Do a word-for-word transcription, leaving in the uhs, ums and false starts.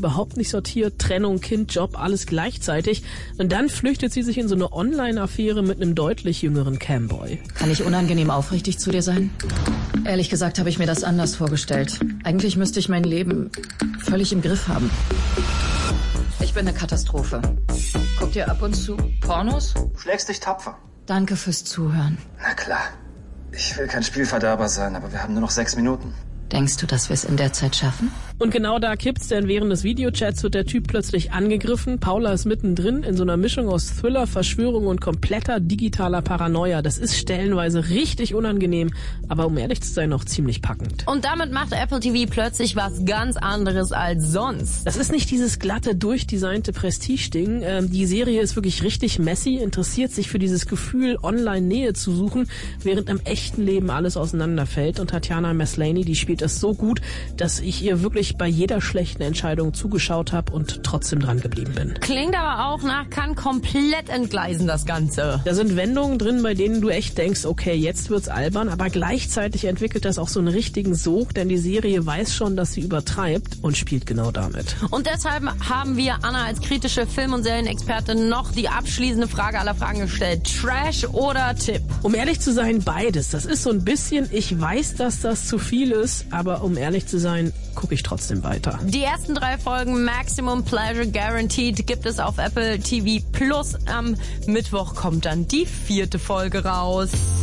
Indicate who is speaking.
Speaker 1: überhaupt nicht sortiert, Trennung, Kind, Job, alles gleichzeitig. Und dann flüchtet sie sich in so eine Online-Affäre mit einem deutlich jüngeren Camboy.
Speaker 2: Kann ich unangenehm aufrichtig zu dir sein? Ehrlich gesagt habe ich mir das anders vorgestellt. Eigentlich müsste ich mein Leben völlig im Griff haben. Ich bin eine Katastrophe. Guckt ihr ab und zu Pornos?
Speaker 3: Du schlägst dich tapfer.
Speaker 2: Danke fürs Zuhören.
Speaker 3: Na klar. Ich will kein Spielverderber sein, aber wir haben nur noch sechs Minuten.
Speaker 2: Denkst du, dass wir es in der Zeit schaffen?
Speaker 1: Und genau da kippt's, denn während des Videochats wird der Typ plötzlich angegriffen. Paula ist mittendrin in so einer Mischung aus Thriller, Verschwörung und kompletter digitaler Paranoia. Das ist stellenweise richtig unangenehm, aber um ehrlich zu sein, noch ziemlich packend.
Speaker 4: Und damit macht Apple T V plötzlich was ganz anderes als sonst.
Speaker 1: Das ist nicht dieses glatte, durchdesignte Prestige-Ding. Ähm, die Serie ist wirklich richtig messy, interessiert sich für dieses Gefühl, online Nähe zu suchen, während im echten Leben alles auseinanderfällt. Und Tatiana Maslany, die spielt das so gut, dass ich ihr wirklich bei jeder schlechten Entscheidung zugeschaut habe und trotzdem dran geblieben bin.
Speaker 4: Klingt aber auch nach, kann komplett entgleisen, das Ganze.
Speaker 1: Da sind Wendungen drin, bei denen du echt denkst, okay, jetzt wird's albern, aber gleichzeitig entwickelt das auch so einen richtigen Sog, denn die Serie weiß schon, dass sie übertreibt und spielt genau damit.
Speaker 4: Und deshalb haben wir Anna als kritische Film- und Serienexpertin noch die abschließende Frage aller Fragen gestellt. Trash oder Tipp?
Speaker 1: Um ehrlich zu sein, beides. Das ist so ein bisschen, ich weiß, dass das zu viel ist, aber um ehrlich zu sein, gucke ich trotzdem weiter.
Speaker 4: Die ersten drei Folgen Maximum Pleasure Guaranteed gibt es auf Apple T V Plus. Am Mittwoch kommt dann die vierte Folge raus.